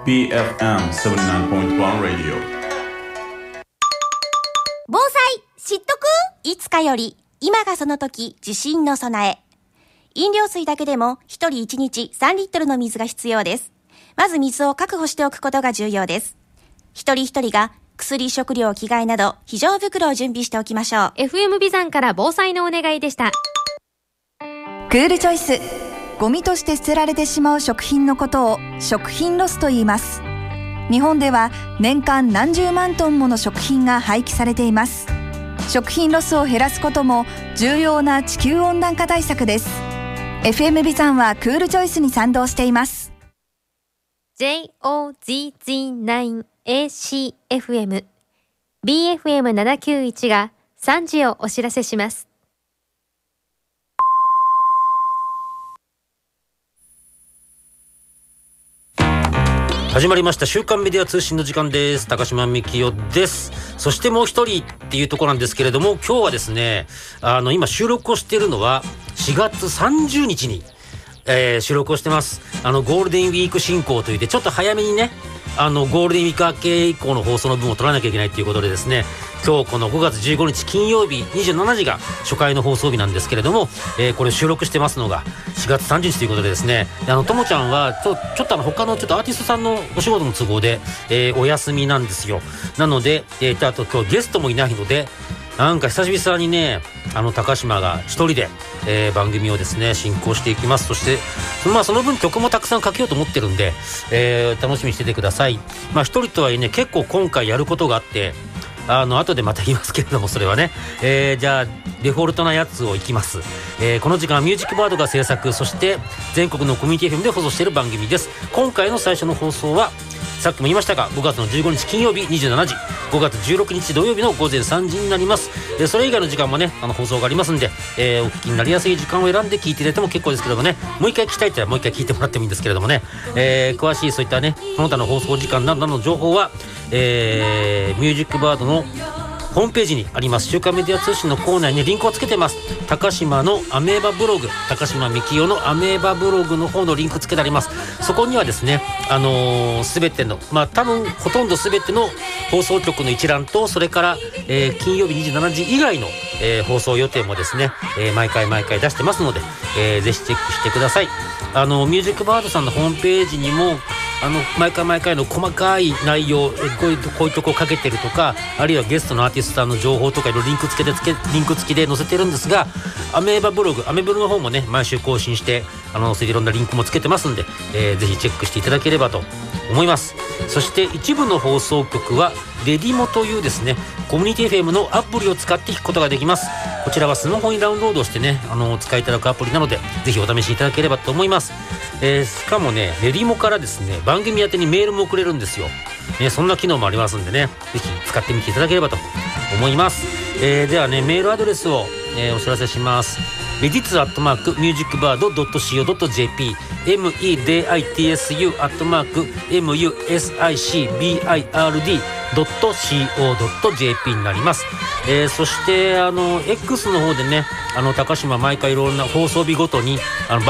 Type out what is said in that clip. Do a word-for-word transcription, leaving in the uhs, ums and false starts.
ビーエフエムななじゅうきゅうてんいち Radio。 防災知っとく？いつかより今がその時、地震の備え。飲料水だけでもひとりいちにちさんリットルの水が必要です。まず水を確保しておくことが重要です。一人一人が薬、食料、着替えなど非常袋を準備しておきましょう。 エフエム ビザンから防災のお願いでした。 クールチョイス。ゴミとして捨てられてしまう食品のことを食品ロスと言います。日本では年間何十万トンもの食品が廃棄されています。食品ロスを減らすことも重要な地球温暖化対策です。 エフエム ビザンはクールチョイスに賛同しています。 ジェイオージージーナインエーシーエフエム ビーエフエムななきゅういち がさんじをお知らせします。 始まりました週刊メディア通信の時間です。高島幹代です。そしてもう一人っていうところなんですけれども、今日はですね、あの今収録をしているのはしがつさんじゅうにちに、えー、収録をしてます。あのゴールデンウィーク進行といってちょっと早めにね、あのゴールデンウィーク明け以降の放送の分を取らなきゃいけないということでですね、今日このごがつじゅうごにち金曜日にじゅうしちじが初回の放送日なんですけれども、えー、これ収録してますのがしがつさんじゅうにちということでですね、あのともちゃんはちょちょっとあの他のちょっとアーティストさんのお仕事の都合で、えー、お休みなんですよ。なので、えー、あと今日ゲストもいないので、なんか久々にね、あの高島が一人で、えー、番組をですね進行していきます。そして、まあ、その分曲もたくさんかけようと思ってるんで、えー、楽しみにしててください。まあ一人とはいえね、結構今回やることがあって、あの後でまた言いますけれども、それはね、えー、じゃあデフォルトなやつをいきます。えー、この時間はミュージックバードが制作、そして全国のコミュニティ エフエム で放送している番組です。今回の最初の放送はさっきも言いましたがごがつのじゅうごにち金曜日にじゅうしちじ、ごがつじゅうろくにち土曜日のごぜんさんじになります。えー、それ以外の時間もね、あの放送がありますんで、えー、お聞きになりやすい時間を選んで聞いていただいても結構ですけれどもね、もう一回聞きたいって言ったらもう一回聞いてもらってもいいんですけれどもね、えー、詳しいそういったねその他の放送時間などの情報は、えー、ミュージックバードのホームページにあります週刊メディア通信のコーナーにリンクをつけてます。高島のアメーバブログ、高島幹代のアメーバブログの方のリンクつけてあります。そこにはですね、あのー、全てのまあ多分ほとんど全ての放送局の一覧と、それから、えー、金曜日にじゅうしちじ以外の、えー、放送予定もですね、えー、毎回毎回出してますので、えー、ぜひチェックしてください。あのミュージックバードさんのホームページにもあの毎回毎回の細かい内容、えこういうこういうとこかけてるとか、あるいはゲストのアーティストさんの情報とかいろいろリンクつけてつけリンク付きで載せてるんですが、アメーバブログアメブロの方もね毎週更新してあのいろんなリンクもつけてますんで、えー、ぜひチェックしていただければと思います。そして一部の放送局はレディモというですねコミュニティ エフエム のアプリを使って聞くことができます。こちらはスマホにダウンロードしてね、あのお使いいただくアプリなのでぜひお試しいただければと思います。えー、しかもねレディモからですね番組宛てにメールも送れるんですよ、ね、そんな機能もありますんでね、ぜひ使ってみていただければと思います。えー、ではねメールアドレスを、えー、お知らせします。レディツアットマークミュージックバードドットシーオードットジェーピー メディツアットマーク ミュージックバードドットシーオードットジェーピー になります。えー、そしてあの X の方でね、あの高島毎回いろんな放送日ごとにあの